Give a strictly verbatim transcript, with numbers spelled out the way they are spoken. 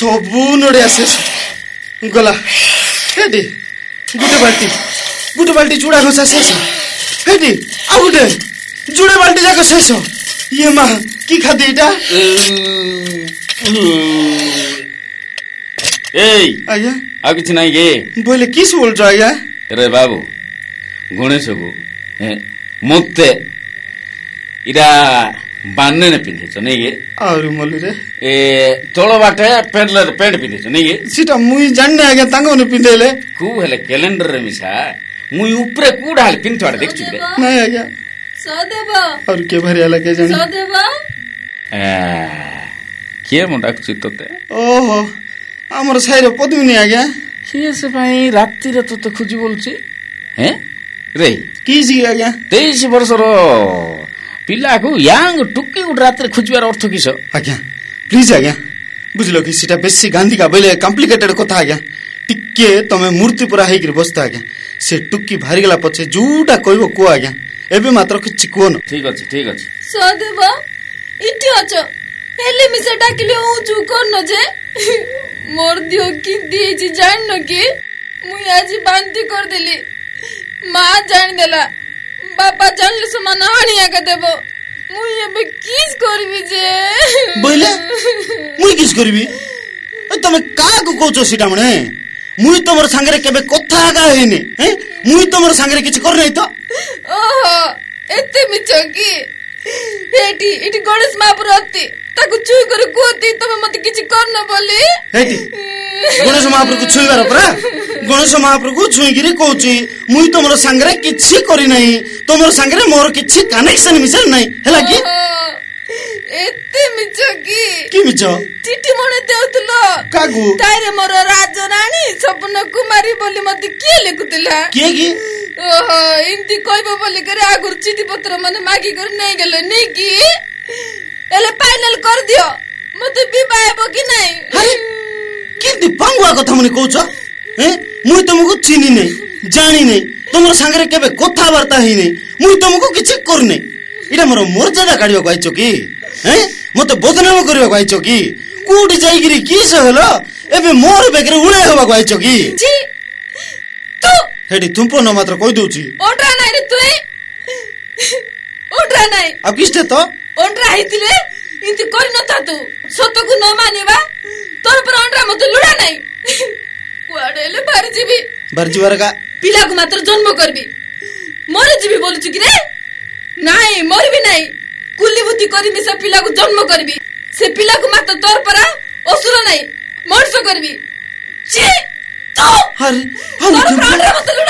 सबू नड़िया शेष गला हेटी गुटे बाल्टी गुटे बाल्टी चूड़ा घसा शेष हेटी आ गुटे जुड़े बाल्टी जाक शेष ये माँ की खादी इटा এই आज्ञा ଆଉ କିଛି ନାହିଁ କି बोले किस बोल आज्ञा रे ବାବୁ ଗଣେଶକୁ ମୋତେ ଇଟା ବାନ୍ନେନେ ପିନ୍ଧିଛ ନାଇକି ଆହୁରି ମଲି ରେ ଏ ତଳ ବାଟେ ପ୍ୟାଣ୍ଟ ପ୍ୟାଣ୍ଟ ପିନ୍ଧିଛ ନାଇକି ସେଟା ମୁଇଁ ଜାଣିନି ଆଜ୍ଞା ତାଙ୍କମାନେ ପିନ୍ଧେଇଲେ କୁ ହେଲେ କ୍ୟାଲେଣ୍ଡରରେ ମିଶା ମୁଇଁ ଉପରେ କୁଡା ହେଲେ ପିନ୍ଧୁଆଡେ ଦେଖୁଛୁ ରେ ନାଇଁ ଆଜ୍ଞା ସଦେବ ଆଉ କେ ଭାରିଆ ଲାଗେ ଜାଣି ସଦେବ କିଏ ମୁଁ ଡାକୁଛି ତତେ ଓହୋ ଆମର ସାହିର ପଦ୍ମିନୀ ଆଜ୍ଞା କିଏ ସେ ପାଇଁ ରାତିରେ ତତେ ଖୋଜି ବୋଲୁଛି ହେଁ ରେ କିଛି ଆଜ୍ଞା ତେଇଶ ବର୍ଷର ପିଲାକୁ ୟାଙ୍ଗ ଟୁକି ଗୋଟେ ରାତିରେ ଖୋଜିବାର ଅର୍ଥ କିସ ଆଜ୍ଞା ପ୍ଲିଜ ଆଜ୍ଞା ବୁଝିଲ କି ସେଟା ବେଶୀ ଗାନ୍ଧିକା ବୋଇଲେ କମ୍ପ୍ଲିକେଟେଡ କଥା ଆଜ୍ଞା ଟିକେ ତମେ ମୂର୍ତ୍ତି ପୁରା ହେଇକିରି ବସିତ ଆଜ୍ଞା ସେ ଟୁକି ବାହାରିଗଲା ପଛେ ଯୋଉଟା କହିବ କୁହ ଆଜ୍ଞା ଏବେ ମାତ୍ର କିଛି କୁହନ ଠିକ ଅଛି ଠିକ ଅଛି ସଦେବ ଇଠି ଅଛ ହେଲେ ମିଶା ଡାକିଲେ ମୁଁ ଚୁ କରନ ଯେ मोर दियो किंती ହେଇଛି ଜାଣିନ କି ମୁଇଁ ଆଜି ବାନ୍ତି କରିଦେଲି ମା ଜାଣିଦେଲା ବାପା ଜାଣିଲେ ସମାନ ହାଣିଆ କା ଦେବ ମୁଇଁ ଏବେ କିସ୍ କରିବି ଯେ ବୋଇଲେ ମୁଇଁ କିସ୍ କରିବି ତମେ କାହାକୁ କହୁଛ ସେଟା ମନେ ମୁଇଁ ତମର ସାଙ୍ଗରେ କେବେ କଥା ଆଗା ହେଇନି ମୁଇଁ ତମର ସାଙ୍ଗରେ କିଛି କରିନାଇ ତ ଓହୋ ଏତେ ମିଛ କି ଏଠି ଏଠି ଗଣେଶ ମହାପୁର ଅତି ତାକୁ ଛୁଇ କରି କୁହତି ତମେ ମତେ କିଛି କରନ ବୋଲି ଏଠି ଗଣେଶ ମହାପ୍ରଭୁ ଛୁଇବାର ପରା ଗଣେଶ ମହାପ୍ରଭୁ ଛୁଇଁକିରି କହୁଛି ମୁଇଁ ତମର ସାଙ୍ଗରେ କିଛି କରି ନାହିଁ ତମର ସାଙ୍ଗରେ ମୋର କିଛି କନେକ୍ସନ ମିଶନ ନାହିଁ ହେଲା କି ଏତେ ମିଛ କି କି ମିଛ ଚିଠି ମନେ ଦେଉଥିଲ କାକୁ ତାଇରେ ମୋର ରାଜରାଣୀ ସ୍ୱପ୍ନ କୁମାରୀ ବୋଲି ମତେ କିଏ ଲେଖୁଥିଲା କିଏ କି ଓହୋ ଏମିତି କହିବ ବୋଲି କରି ଆଗରୁ ଚିଠି ପତ୍ର ମାନେ ମାଗି କରି ନେଇ ଗଲେ ନେଇ କି ହେଲେ ଫାଇନାଲ କରିଦିଅ ମତେ ବିବାହ ହେବ କି ନାହିଁ କେମିତି ପାଙ୍ଗୁଆ କଥା ମନେ କହୁଛ ମୁଇଁ ତମକୁ ଚିହ୍ନି ନାହିଁ ଜାଣି ନାହିଁ ତମର ସାଙ୍ଗରେ କେବେ କଥାବାର୍ତ୍ତା ହେଇ ନାହିଁ ମୁଇଁ ତମକୁ କିଛି କରିନାହିଁ ଏଇଟା ମୋର ମର୍ଯ୍ୟାଦା କାଢିବାକୁ ଆଇଛ କି ମତେ ବଦନାମ କରିବାକୁ ଆଇଛ କି କୋଉଠି ଯାଇକିରି କିସ ହେଲ ଏବେ ମୋର ବେକରେ ଉଳେଇ ହବାକୁ ଆଇଛ କି ହେଠି ତୁମ୍ପ ନ ମାତ୍ର କହିଦଉଛି ଓଡ୍ରା ନାଇଁ ରେ ତୁଇ ଓଡ୍ରା ନାଇଁ ଆଉ କିସଟେ ତ ଓଡ୍ରା ହେଇଥିଲେ ଇନ୍ତି କରିନଥା ତୁ ସତକୁ ନ ମାନିବା ତୋର પર ଅଣ୍ଡରା ମତେ ଲୁଡା ନାଇଁ କୁଆଡେ ହେଲେ ବାହାରି ଯିବି ବାହାରି ଯିବାର କା ପିଲାକୁ ମାତ୍ର ଜନ୍ମ କରିବି ମରି ଯିବି ବୋଲୁଛୁ କି ରେ ନାଇଁ ମରିବି ନାଇଁ କୁଲି ବୁଦ୍ଧି କରିବି ସେ ପିଲାକୁ ଜନ୍ମ କରିବି ସେ ପିଲାକୁ ମାତ୍ର ତୋର ପରା ଅସୁର ନାଇଁ ମଣିଷ କରିବି ଛି ତୁ ହରି ତୋର ପ୍ରାଣରେ ମତେ ଲୁଡା